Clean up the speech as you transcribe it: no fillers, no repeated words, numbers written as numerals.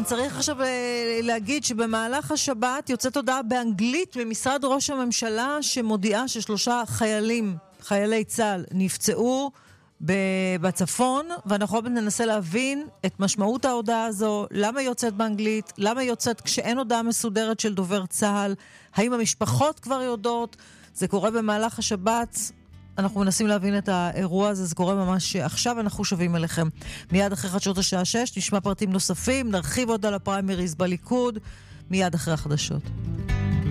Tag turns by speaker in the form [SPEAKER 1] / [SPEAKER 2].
[SPEAKER 1] צריך עכשיו להגיד שבמהלך השבת יוצאת הודעה באנגלית ממשרד ראש הממשלה שמודיעה ש3 חיילי צה"ל נפצעו בצפון, ואנחנו ננסה להבין את משמעות ההודעה הזו, למה היא יוצאת באנגלית, למה היא יוצאת כשאין הודעה מסודרת של דובר צה"ל, האם המשפחות כבר יודעות, זה קורה במהלך השבת, אנחנו מנסים להבין את האירוע הזה, זה קורה ממש עכשיו, אנחנו שווים אליכם. מיד אחרי חדשות השעה 6, נשמע פרטים נוספים, נרחיב עוד על הפריימריז בליכוד, מיד אחרי החדשות.